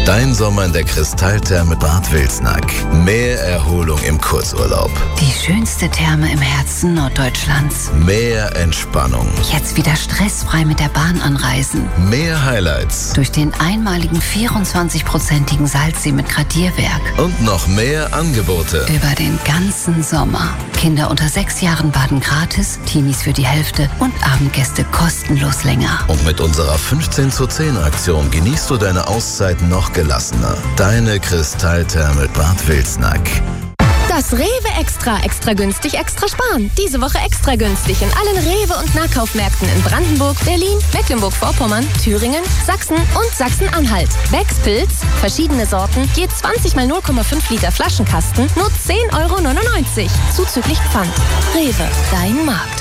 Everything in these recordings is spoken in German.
Dein Sommer in der Kristalltherme Bad Wilsnack. Mehr Erholung im Kurzurlaub. Die schönste Therme im Herzen Norddeutschlands. Mehr Entspannung. Jetzt wieder stressfrei mit der Bahn anreisen. Mehr Highlights. Durch den einmaligen 24-prozentigen Salzsee mit Gradierwerk. Und noch mehr Angebote. Über den ganzen Sommer. Kinder unter 6 Jahren baden gratis, Teenies für die Hälfte und Abendgäste kostenlos länger. Und mit unserer 15:10 Aktion genießt du deine Auszeit noch gelassener. Deine Kristalltherme Bad Wilsnack. Das Rewe extra günstig, extra sparen. Diese Woche extra günstig in allen Rewe- und Nahkaufmärkten in Brandenburg, Berlin, Mecklenburg-Vorpommern, Thüringen, Sachsen und Sachsen-Anhalt. Becks Pilz, verschiedene Sorten, je 20 mal 0,5 Liter Flaschenkasten, nur 10,99 €, zuzüglich Pfand. Rewe, dein Markt.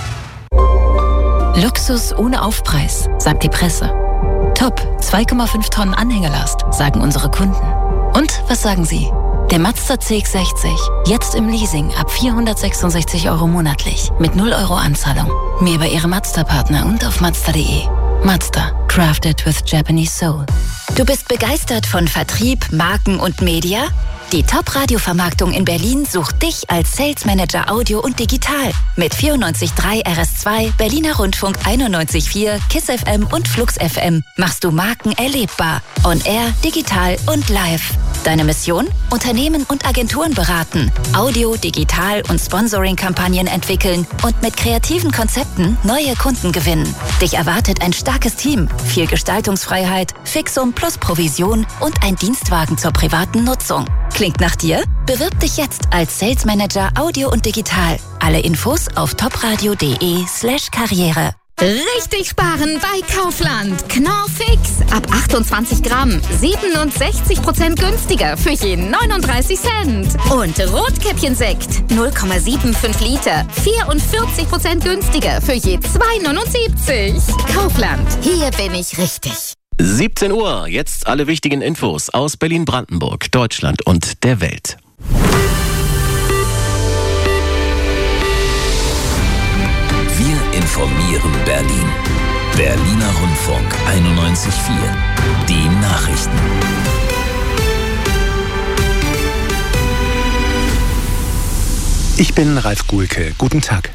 Luxus ohne Aufpreis, sagt die Presse. Top, 2,5 Tonnen Anhängerlast, sagen unsere Kunden. Und was sagen Sie? Der Mazda CX-60, jetzt im Leasing ab 466 € monatlich, mit 0 € Anzahlung. Mehr bei Ihrem Mazda-Partner und auf Mazda.de. Mazda, crafted with Japanese soul. Du bist begeistert von Vertrieb, Marken und Media? Die Top-Radio-Vermarktung in Berlin sucht dich als Sales Manager Audio und Digital. Mit 94.3 RS2, Berliner Rundfunk 91.4, KISS FM und Flux FM machst du Marken erlebbar. On Air, digital und live. Deine Mission? Unternehmen und Agenturen beraten, Audio-, Digital- und Sponsoring-Kampagnen entwickeln und mit kreativen Konzepten neue Kunden gewinnen. Dich erwartet ein starkes Team, viel Gestaltungsfreiheit, Fixum plus Provision und ein Dienstwagen zur privaten Nutzung. Klingt nach dir? Bewirb dich jetzt als Sales Manager Audio und Digital. Alle Infos auf topradio.de/Karriere. Richtig sparen bei Kaufland. Knorr Fix. Ab 28 Gramm. 67% günstiger für je 39 Cent. Und Rotkäppchensekt. 0,75 Liter. 44% günstiger für je 2,79. Kaufland. Hier bin ich richtig. 17 Uhr. Jetzt alle wichtigen Infos aus Berlin-Brandenburg, Deutschland und der Welt. Wir informieren Berlin. Berliner Rundfunk 91.4. Die Nachrichten. Ich bin Ralf Guhlke. Guten Tag.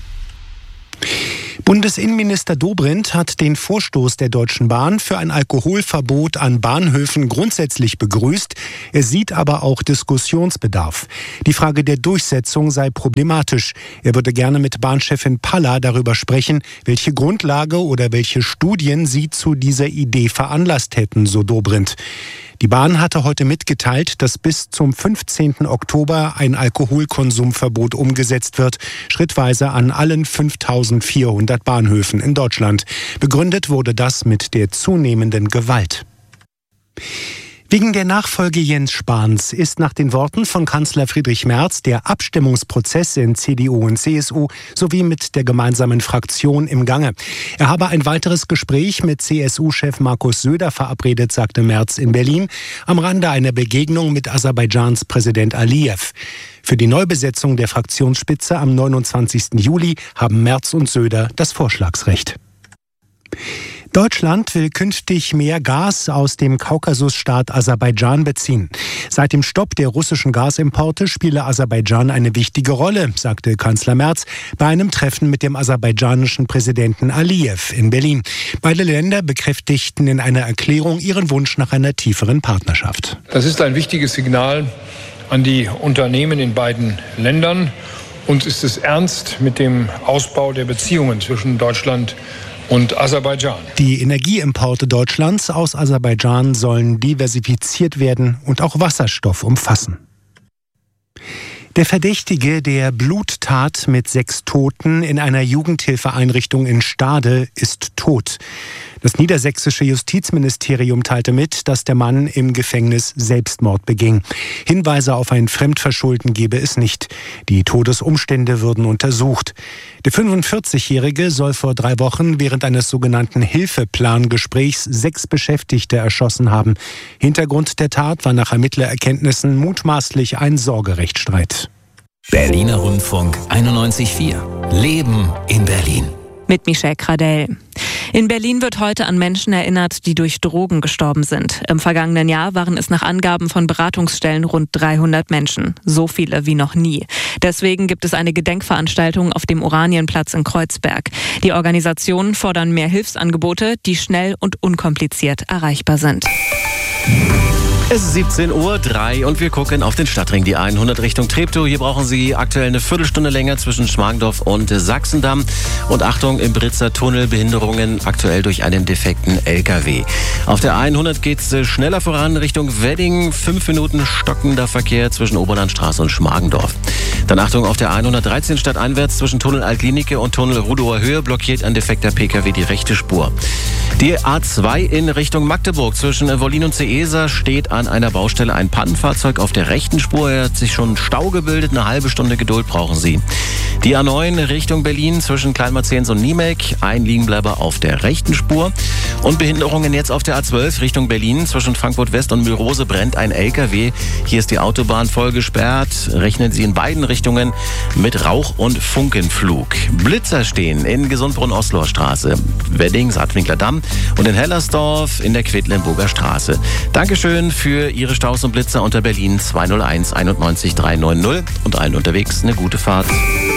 Bundesinnenminister Dobrindt hat den Vorstoß der Deutschen Bahn für ein Alkoholverbot an Bahnhöfen grundsätzlich begrüßt. Er sieht aber auch Diskussionsbedarf. Die Frage der Durchsetzung sei problematisch. Er würde gerne mit Bahnchefin Palla darüber sprechen, welche Grundlage oder welche Studien sie zu dieser Idee veranlasst hätten, so Dobrindt. Die Bahn hatte heute mitgeteilt, dass bis zum 15. Oktober ein Alkoholkonsumverbot umgesetzt wird, schrittweise an allen 5.400 Bahnhöfen in Deutschland. Begründet wurde das mit der zunehmenden Gewalt. Wegen der Nachfolge Jens Spahns ist nach den Worten von Kanzler Friedrich Merz der Abstimmungsprozess in CDU und CSU sowie mit der gemeinsamen Fraktion im Gange. Er habe ein weiteres Gespräch mit CSU-Chef Markus Söder verabredet, sagte Merz in Berlin, am Rande einer Begegnung mit Aserbaidschans Präsident Aliyev. Für die Neubesetzung der Fraktionsspitze am 29. Juli haben Merz und Söder das Vorschlagsrecht. Deutschland will künftig mehr Gas aus dem Kaukasusstaat Aserbaidschan beziehen. Seit dem Stopp der russischen Gasimporte spiele Aserbaidschan eine wichtige Rolle, sagte Kanzler Merz bei einem Treffen mit dem aserbaidschanischen Präsidenten Aliyev in Berlin. Beide Länder bekräftigten in einer Erklärung ihren Wunsch nach einer tieferen Partnerschaft. Das ist ein wichtiges Signal an die Unternehmen in beiden Ländern. Uns ist es ernst mit dem Ausbau der Beziehungen zwischen Deutschland und Aserbaidschan. Die Energieimporte Deutschlands aus Aserbaidschan sollen diversifiziert werden und auch Wasserstoff umfassen. Der Verdächtige der Bluttat mit 6 Toten in einer Jugendhilfeeinrichtung in Stade ist tot. Das niedersächsische Justizministerium teilte mit, dass der Mann im Gefängnis Selbstmord beging. Hinweise auf ein Fremdverschulden gebe es nicht. Die Todesumstände würden untersucht. Der 45-Jährige soll vor 3 Wochen während eines sogenannten Hilfeplangesprächs 6 Beschäftigte erschossen haben. Hintergrund der Tat war nach Ermittlererkenntnissen mutmaßlich ein Sorgerechtsstreit. Berliner Rundfunk 91.4. Leben in Berlin. mit Michelle Cradell. In Berlin wird heute an Menschen erinnert, die durch Drogen gestorben sind. Im vergangenen Jahr waren es nach Angaben von Beratungsstellen rund 300 Menschen. So viele wie noch nie. Deswegen gibt es eine Gedenkveranstaltung auf dem Oranienplatz in Kreuzberg. Die Organisationen fordern mehr Hilfsangebote, die schnell und unkompliziert erreichbar sind. Es ist 17:03 Uhr und wir gucken auf den Stadtring, die 100 Richtung Treptow. Hier brauchen Sie aktuell eine Viertelstunde länger zwischen Schmargendorf und Sachsendamm. Und Achtung, im Britzer Tunnel Behinderungen aktuell durch einen defekten LKW. Auf der 100 geht es schneller voran Richtung Wedding. 5 Minuten stockender Verkehr zwischen Oberlandstraße und Schmargendorf. Dann Achtung, auf der 113 stadteinwärts zwischen Tunnel Altklinike und Tunnel Rudower Höhe blockiert ein defekter PKW die rechte Spur. Die A2 in Richtung Magdeburg zwischen Wollin und Ceesa steht an einer Baustelle ein Pannenfahrzeug auf der rechten Spur. Er hat sich schon Stau gebildet. Eine halbe Stunde Geduld brauchen Sie. Die A9 Richtung Berlin zwischen Kleinmarzens und Niemek. Ein Liegenbleiber auf der rechten Spur. Und Behinderungen jetzt auf der A12 Richtung Berlin. Zwischen Frankfurt West und Mühlrose brennt ein LKW. Hier ist die Autobahn voll gesperrt. Rechnen Sie in beiden Richtungen mit Rauch- und Funkenflug. Blitzer stehen in Gesundbrunn-Osloer Straße, Wedding, Saatwinkler Damm und in Hellersdorf in der Quedlinburger Straße. Dankeschön für Ihre Staus und Blitzer unter Berlin 201 91 390 und allen unterwegs eine gute Fahrt.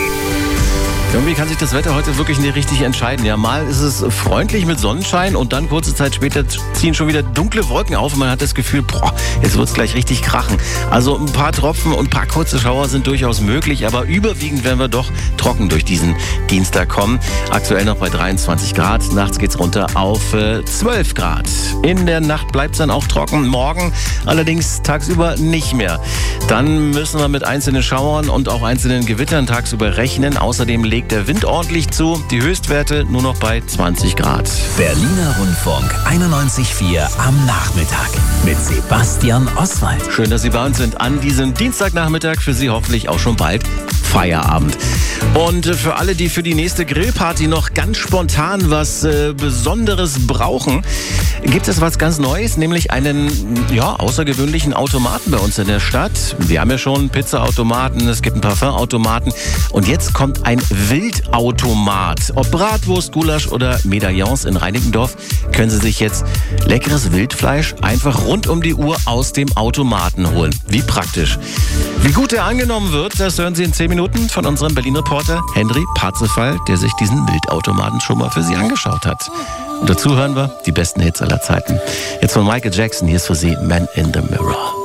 Irgendwie kann sich das Wetter heute wirklich nicht richtig entscheiden. Ja, mal ist es freundlich mit Sonnenschein und dann kurze Zeit später ziehen schon wieder dunkle Wolken auf und man hat das Gefühl, jetzt wird es gleich richtig krachen. Also ein paar Tropfen und ein paar kurze Schauer sind durchaus möglich, aber überwiegend werden wir doch trocken durch diesen Dienstag kommen. Aktuell noch bei 23 Grad, nachts geht's runter auf 12 Grad. In der Nacht bleibt es dann auch trocken, morgen allerdings tagsüber nicht mehr. Dann müssen wir mit einzelnen Schauern und auch einzelnen Gewittern tagsüber rechnen. Außerdem legt der Wind ordentlich zu. Die Höchstwerte nur noch bei 20 Grad. Berliner Rundfunk 91.4 am Nachmittag mit Sebastian Oswald. Schön, dass Sie bei uns sind an diesem Dienstagnachmittag. Für Sie hoffentlich auch schon bald Feierabend. Und für alle, die für die nächste Grillparty noch ganz spontan was Besonderes brauchen, gibt es was ganz Neues, nämlich einen außergewöhnlichen Automaten bei uns in der Stadt. Wir haben ja schon Pizzaautomaten, es gibt einen Parfumautomaten und jetzt kommt ein Wildautomat. Ob Bratwurst, Gulasch oder Medaillons in Reinickendorf, können Sie sich jetzt leckeres Wildfleisch einfach rund um die Uhr aus dem Automaten holen. Wie praktisch. Wie gut er angenommen wird, das hören Sie in 10 Minuten von unserem Berlin-Reporter Henry Parzefall, der sich diesen Wildautomaten schon mal für Sie angeschaut hat. Und dazu hören wir die besten Hits aller Zeiten. Jetzt von Michael Jackson, hier ist für Sie Man in the Mirror.